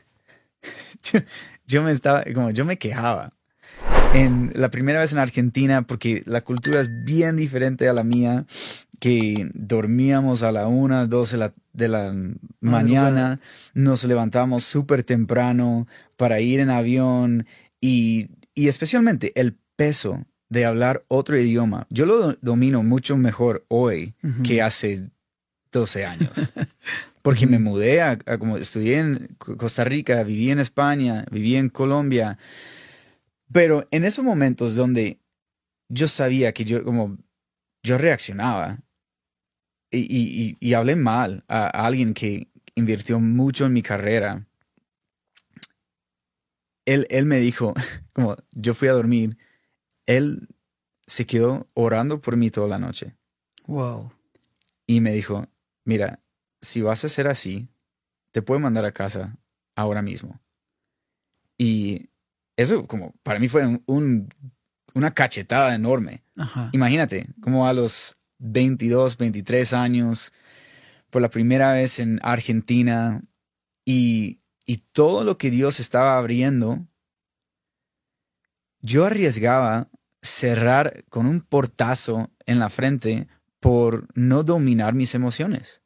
yo me quejaba. La primera vez en Argentina, porque la cultura es bien diferente a la mía, que dormíamos a la 1, 2 de la mañana, nos levantamos súper temprano para ir en avión y especialmente el peso de hablar otro idioma. Yo lo domino mucho mejor hoy que hace 12 años. Porque me mudé como estudié en Costa Rica, viví en España, viví en Colombia. Pero en esos momentos donde yo sabía que yo reaccionaba y hablé mal a alguien que invirtió mucho en mi carrera, él me dijo, como yo fui a dormir, él se quedó orando por mí toda la noche. Wow. Y me dijo, mira, si vas a ser así, te puedo mandar a casa ahora mismo. Y eso como para mí fue una cachetada enorme. Ajá. Imagínate, como a los 22, 23 años, por la primera vez en Argentina, y todo lo que Dios estaba abriendo, yo arriesgaba cerrar con un portazo en la frente por no dominar mis emociones.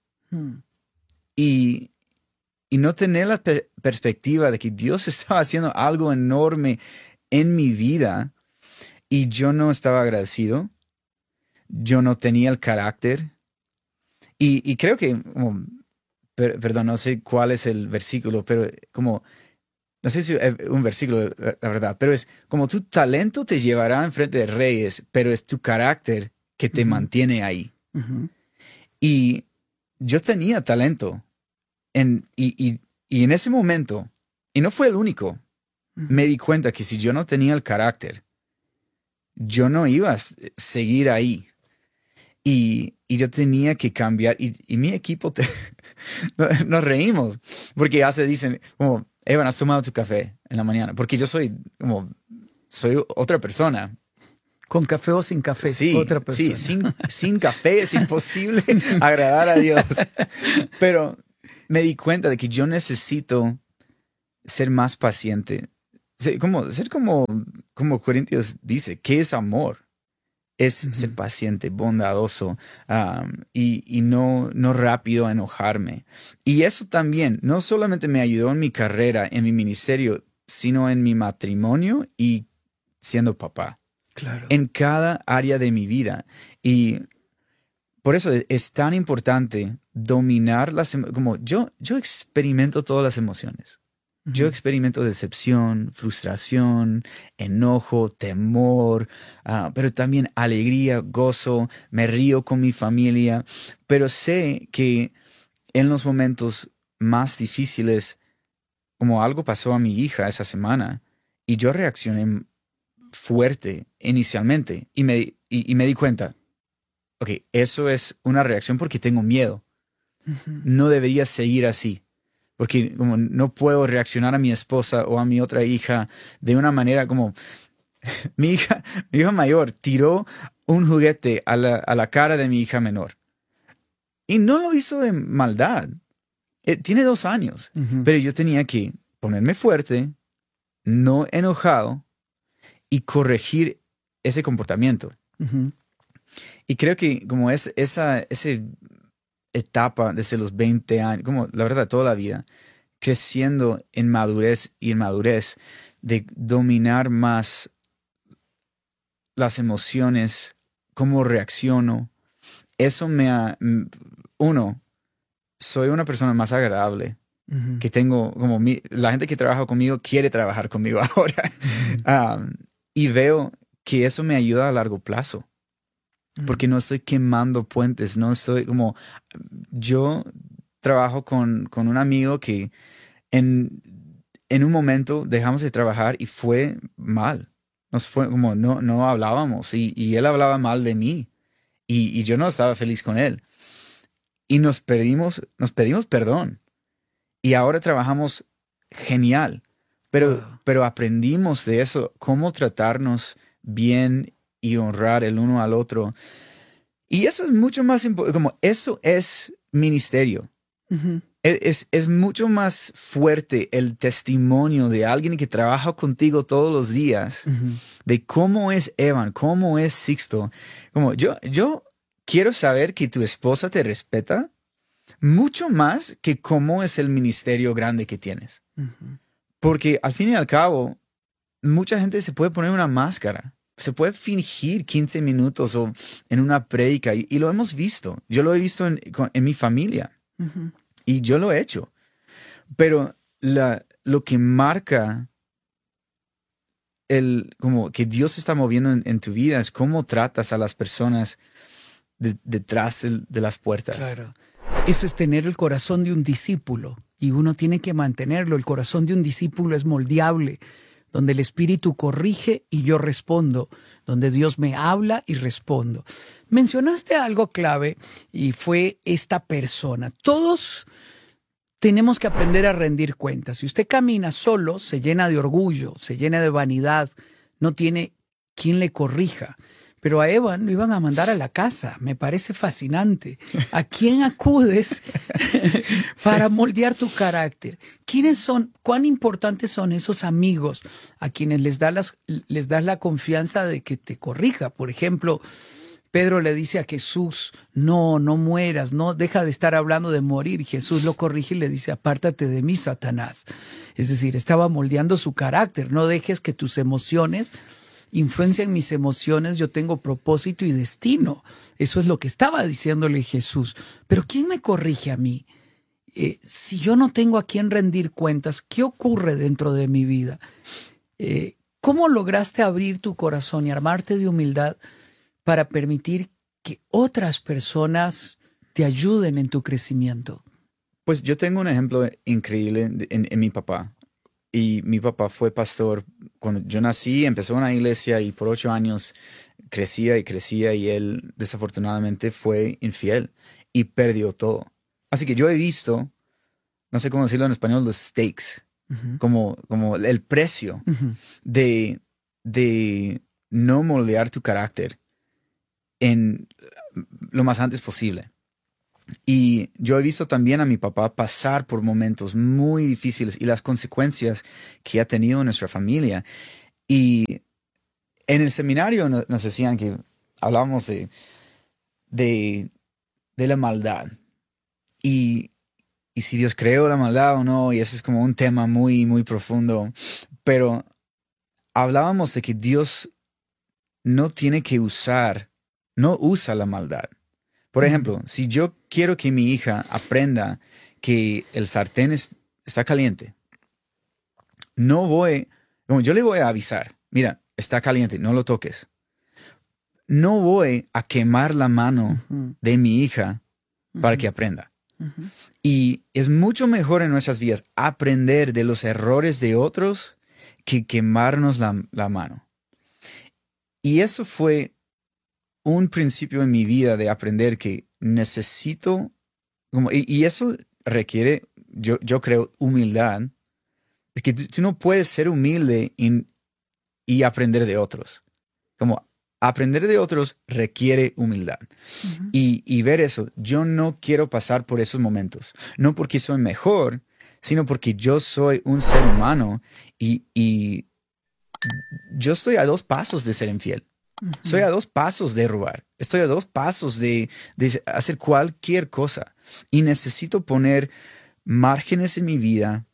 Y no tener la perspectiva de que Dios estaba haciendo algo enorme en mi vida y yo no estaba agradecido. Yo no tenía el carácter. Y creo que, perdón, no sé cuál es el versículo, pero no sé si es un versículo, la verdad, pero es como tu talento te llevará enfrente de reyes, pero es tu carácter que te mantiene ahí. Y yo tenía talento. Y en ese momento, y no fue el único, me di cuenta que si yo no tenía el carácter, yo no iba a seguir ahí. Y yo tenía que cambiar. Y mi equipo, nos reímos, porque dicen, como, Evan, ¿has tomado tu café en la mañana? Porque yo soy como soy otra persona. Con café o sin café, Sí, otra persona. sí, sin café es imposible agradar a Dios. Pero me di cuenta de que yo necesito ser más paciente. Ser como Corintios dice, ¿qué es amor? Es ser paciente, bondadoso, y no rápido a enojarme. Y eso también no solamente me ayudó en mi carrera, en mi ministerio, sino en mi matrimonio y siendo papá. Claro. En cada área de mi vida. Y por eso es tan importante dominar como yo experimento todas las emociones. Yo experimento decepción, frustración, enojo, temor, pero también alegría, gozo, me río con mi familia, pero sé que en los momentos más difíciles, como algo pasó a mi hija esa semana, y yo reaccioné fuerte inicialmente, y me di cuenta, ok, eso es una reacción porque tengo miedo. No debería seguir así. Porque como no puedo reaccionar a mi esposa o a mi otra hija de una manera como mi hija mayor tiró un juguete a la cara de mi hija menor. Y no lo hizo de maldad. Tiene 2 años. Pero yo tenía que ponerme fuerte, no enojado, y corregir ese comportamiento. Y creo que como esa etapa desde los 20 años, como la verdad toda la vida, creciendo en madurez y en madurez, de dominar más las emociones, cómo reacciono, eso soy una persona más agradable, que tengo, como la gente que trabaja conmigo quiere trabajar conmigo ahora, y veo que eso me ayuda a largo plazo. Porque no estoy quemando puentes, no estoy como... Yo trabajo con un amigo que en un momento dejamos de trabajar y fue mal. Nos fue como no hablábamos y él hablaba mal de mí y yo no estaba feliz con él. Y nos pedimos perdón. Y ahora trabajamos genial. Pero aprendimos de eso, cómo tratarnos bien y honrar el uno al otro. Y eso es mucho más importante, como eso es ministerio. Es mucho más fuerte el testimonio de alguien que trabaja contigo todos los días, de cómo es Evan, cómo es Sixto. Como yo quiero saber que tu esposa te respeta mucho más que cómo es el ministerio grande que tienes. Porque al fin y al cabo, mucha gente se puede poner una máscara. Se puede fingir 15 minutos o en una prédica y lo hemos visto. Yo lo he visto en mi familia y yo lo he hecho. Pero lo que marca como que Dios se está moviendo en tu vida es cómo tratas a las personas detrás de las puertas. Claro. Eso es tener el corazón de un discípulo y uno tiene que mantenerlo. El corazón de un discípulo es moldeable, donde el Espíritu corrige y yo respondo, donde Dios me habla y respondo. Mencionaste algo clave y fue esta persona. Todos tenemos que aprender a rendir cuentas. Si usted camina solo, se llena de orgullo, se llena de vanidad, no tiene quien le corrija. Pero a Evan lo iban a mandar a la casa. Me parece fascinante. ¿A quién acudes para moldear tu carácter? ¿Quiénes son? ¿Cuán importantes son esos amigos a quienes les das la confianza de que te corrija? Por ejemplo, Pedro le dice a Jesús, no mueras, no deja de estar hablando de morir. Y Jesús lo corrige y le dice, apártate de mí, Satanás. Es decir, estaba moldeando su carácter. No dejes que tus emociones influencian mis emociones, yo tengo propósito y destino. Eso es lo que estaba diciéndole Jesús. Pero ¿quién me corrige a mí? Si yo no tengo a quién rendir cuentas, ¿qué ocurre dentro de mi vida? ¿Cómo lograste abrir tu corazón y armarte de humildad para permitir que otras personas te ayuden en tu crecimiento? Pues yo tengo un ejemplo increíble en mi papá. Y mi papá fue pastor. Cuando yo nací, empezó una iglesia y por 8 años crecía y él desafortunadamente fue infiel y perdió todo. Así que yo he visto, no sé cómo decirlo en español, los stakes, como el precio de de no moldear tu carácter en lo más antes posible. Y yo he visto también a mi papá pasar por momentos muy difíciles y las consecuencias que ha tenido en nuestra familia. Y en el seminario nos decían que hablábamos de la maldad. Y si Dios creó la maldad o no, y eso es como un tema muy, muy profundo. Pero hablábamos de que Dios no usa la maldad. Por ejemplo, si yo quiero que mi hija aprenda que el sartén está caliente, yo le voy a avisar, mira, está caliente, no lo toques. No voy a quemar la mano de mi hija para que aprenda. Y es mucho mejor en nuestras vidas aprender de los errores de otros que quemarnos la mano. Y eso fue un principio en mi vida de aprender que necesito, y eso requiere, yo creo, humildad. Es que tú no puedes ser humilde y aprender de otros. Como aprender de otros requiere humildad. Y ver eso, yo no quiero pasar por esos momentos. No porque soy mejor, sino porque yo soy un ser humano y yo estoy a 2 pasos de ser infiel. Estoy a 2 pasos de robar. Estoy a 2 pasos de hacer cualquier cosa. Y necesito poner márgenes en mi vida,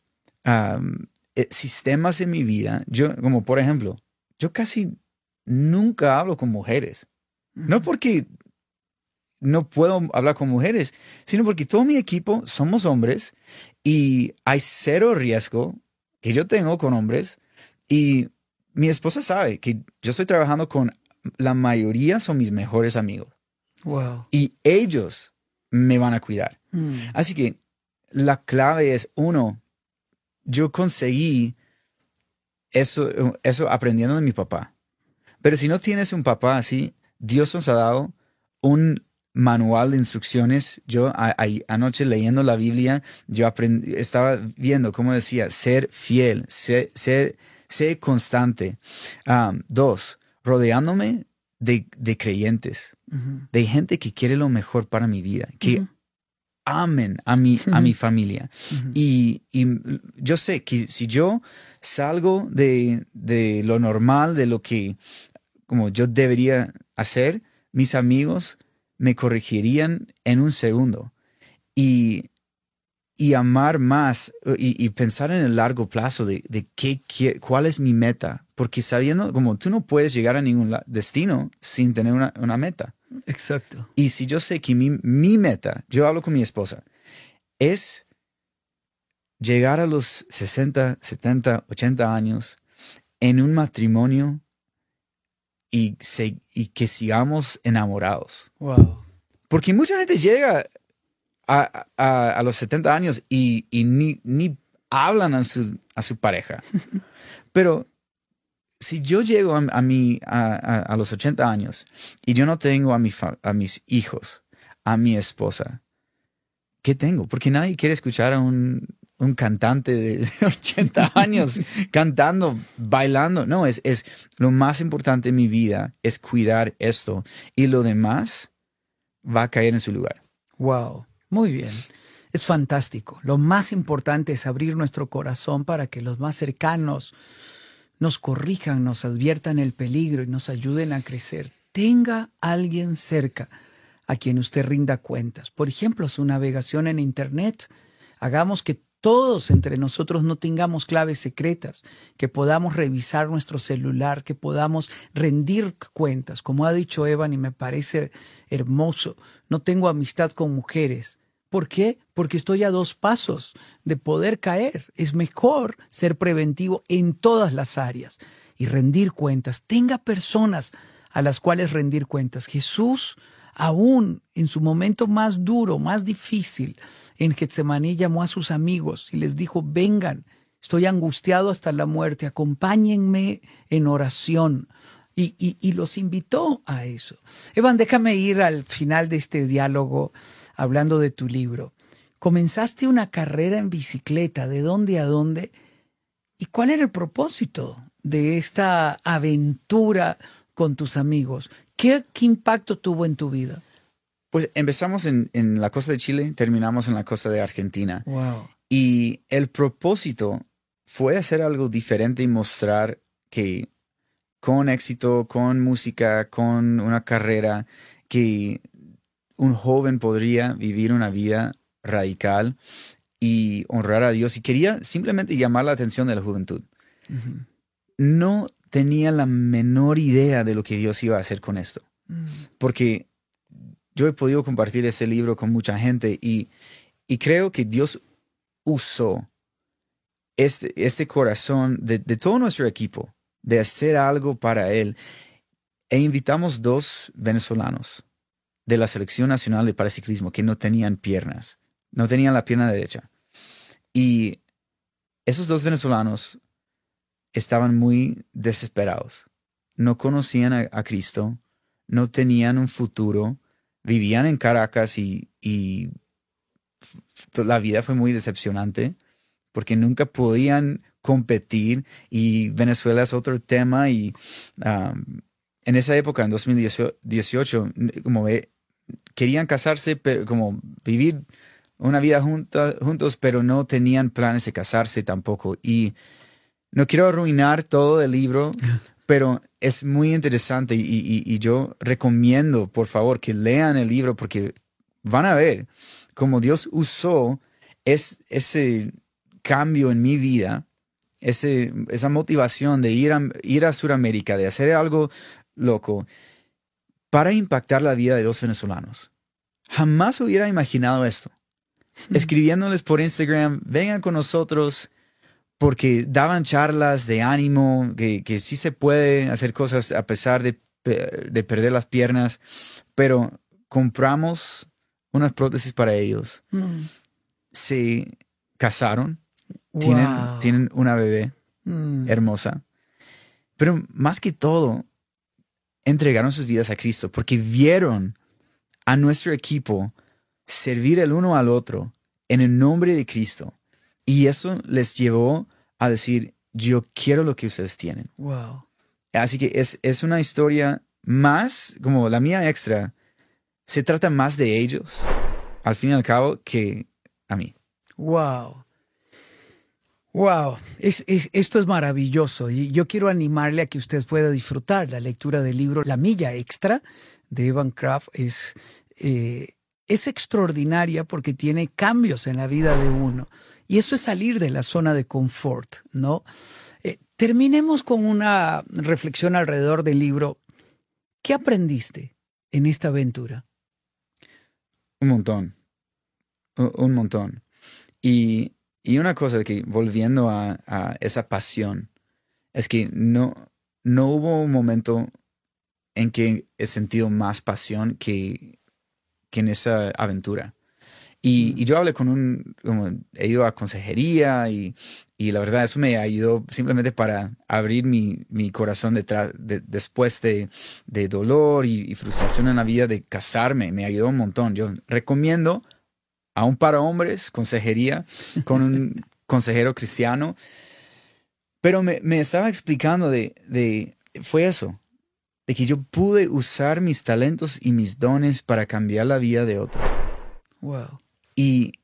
sistemas en mi vida. Como por ejemplo, yo casi nunca hablo con mujeres. No porque no puedo hablar con mujeres, sino porque todo mi equipo somos hombres y hay 0 riesgo que yo tengo con hombres. Y mi esposa sabe que yo estoy trabajando con la mayoría son mis mejores amigos. Wow. Y ellos me van a cuidar. Así que la clave es, 1, yo conseguí eso aprendiendo de mi papá. Pero si no tienes un papá así, Dios nos ha dado un manual de instrucciones. Yo anoche leyendo la Biblia, estaba viendo cómo decía, ser fiel, ser constante. 2, rodeándome de creyentes, de gente que quiere lo mejor para mi vida, que amen a mi familia. Y yo sé que si yo salgo de lo normal, de lo que como yo debería hacer, mis amigos me corregirían en un segundo. Y amar más y pensar en el largo plazo de cuál es mi meta. Porque sabiendo, como tú no puedes llegar a ningún destino sin tener una meta. Exacto. Y si yo sé que mi meta, yo hablo con mi esposa, es llegar a los 60, 70, 80 años en un matrimonio y que sigamos enamorados. Wow. Porque mucha gente llega a los 70 años y ni hablan a su pareja. Pero si yo llego a los 80 años y yo no tengo a mis hijos, a mi esposa, ¿qué tengo? Porque nadie quiere escuchar a un cantante de 80 años cantando, bailando. No, es lo más importante en mi vida es cuidar esto y lo demás va a caer en su lugar. Wow. Muy bien. Es fantástico. Lo más importante es abrir nuestro corazón para que los más cercanos nos corrijan, nos adviertan el peligro y nos ayuden a crecer. Tenga alguien cerca a quien usted rinda cuentas. Por ejemplo, su navegación en Internet. Hagamos que todos entre nosotros no tengamos claves secretas, que podamos revisar nuestro celular, que podamos rendir cuentas. Como ha dicho Evan, y me parece hermoso, no tengo amistad con mujeres. ¿Por qué? Porque estoy a 2 pasos de poder caer. Es mejor ser preventivo en todas las áreas y rendir cuentas. Tenga personas a las cuales rendir cuentas. Jesús, aún en su momento más duro, más difícil, en Getsemaní llamó a sus amigos y les dijo, vengan, estoy angustiado hasta la muerte, acompáñenme en oración. Y los invitó a eso. Evan, déjame ir al final de este diálogo hablando de tu libro. Comenzaste una carrera en bicicleta, ¿de dónde a dónde? ¿Y cuál era el propósito de esta aventura con tus amigos? ¿Qué impacto tuvo en tu vida? Pues empezamos en la costa de Chile, terminamos en la costa de Argentina. Wow. Y el propósito fue hacer algo diferente y mostrar que con éxito, con música, con una carrera, que un joven podría vivir una vida radical y honrar a Dios. Y quería simplemente llamar la atención de la juventud. Uh-huh. No tenía la menor idea de lo que Dios iba a hacer con esto. Porque yo he podido compartir ese libro con mucha gente y creo que Dios usó este corazón de todo nuestro equipo, de hacer algo para Él. E invitamos 2 venezolanos de la Selección Nacional de Paraciclismo que no tenían piernas, no tenían la pierna derecha. Y esos 2 venezolanos estaban muy desesperados. No conocían a Cristo, no tenían un futuro, vivían en Caracas y la vida fue muy decepcionante porque nunca podían competir y Venezuela es otro tema y en esa época, en 2018, como querían casarse, como vivir una vida juntos, pero no tenían planes de casarse tampoco. Y no quiero arruinar todo el libro, pero es muy interesante y yo recomiendo, por favor, que lean el libro porque van a ver cómo Dios usó ese cambio en mi vida, esa motivación de ir a Sudamérica, de hacer algo loco, para impactar la vida de 2 venezolanos. Jamás hubiera imaginado esto. Escribiéndoles por Instagram, vengan con nosotros, porque daban charlas de ánimo, que sí se puede hacer cosas a pesar de perder las piernas, pero compramos unas prótesis para ellos. Se casaron, Wow. tienen una bebé hermosa, pero más que todo, entregaron sus vidas a Cristo porque vieron a nuestro equipo servir el uno al otro en el nombre de Cristo. Y eso les llevó a decir, yo quiero lo que ustedes tienen. Wow. Así que es una historia más, como la mía extra, se trata más de ellos, al fin y al cabo, que a mí. Wow. Wow. Esto es maravilloso y yo quiero animarle a que usted pueda disfrutar la lectura del libro La Milla Extra de Evan Craft. Es extraordinaria porque tiene cambios en la vida de uno. Y eso es salir de la zona de confort, ¿no? Terminemos con una reflexión alrededor del libro. ¿Qué aprendiste en esta aventura? Un montón. Un montón. Y una cosa que, volviendo a esa pasión, es que no hubo un momento en que he sentido más pasión que en esa aventura. Y yo hablé he ido a consejería y la verdad eso me ayudó simplemente para abrir mi corazón después de dolor y frustración en la vida de casarme. Me ayudó un montón. Yo recomiendo aún para hombres consejería con un consejero cristiano. Pero me estaba explicando fue eso, de que yo pude usar mis talentos y mis dones para cambiar la vida de otro. Wow. Y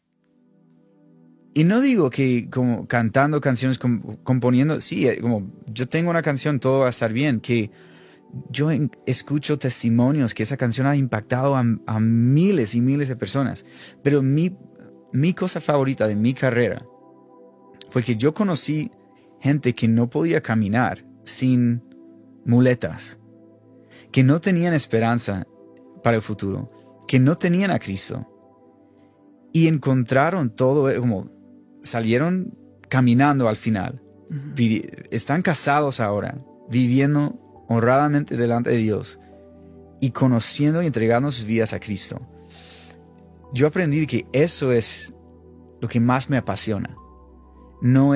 no digo que como cantando canciones, componiendo, sí, como yo tengo una canción, todo va a estar bien, que yo escucho testimonios que esa canción ha impactado a miles y miles de personas. Pero mi cosa favorita de mi carrera fue que yo conocí gente que no podía caminar sin muletas, que no tenían esperanza para el futuro, que no tenían a Cristo. Y encontraron todo, como salieron caminando al final. Uh-huh. Están casados ahora, viviendo honradamente delante de Dios y conociendo y entregando sus vidas a Cristo. Yo aprendí que eso es lo que más me apasiona. No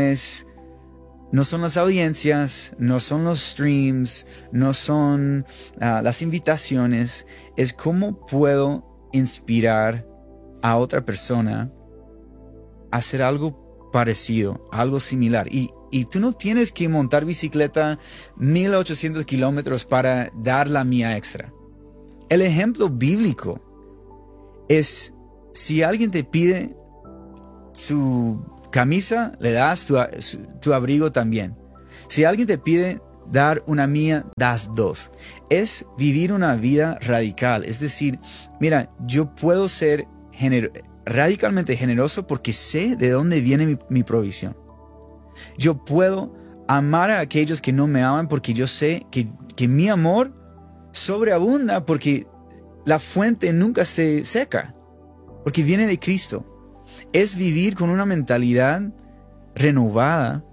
son las audiencias, no son los streams, no son las invitaciones. Es cómo puedo inspirar a otra persona a hacer algo parecido, algo similar. Y tú no tienes que montar bicicleta 1800 kilómetros para dar la milla extra. El ejemplo bíblico es, si alguien te pide su camisa, le das tu abrigo también. Si alguien te pide dar una milla, das dos. Es vivir una vida radical. Es decir, mira, yo puedo ser radicalmente generoso porque sé de dónde viene mi provisión. Yo puedo amar a aquellos que no me aman porque yo sé que mi amor sobreabunda porque la fuente nunca se seca, porque viene de Cristo. Es vivir con una mentalidad renovada